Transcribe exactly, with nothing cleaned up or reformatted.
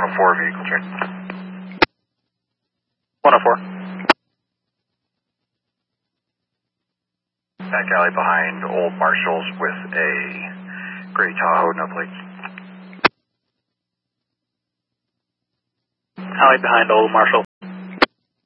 oh four vehicle check. one oh four. Back alley behind Old Marshall's with a gray Tahoe, no plates. Alley behind Old Marshall.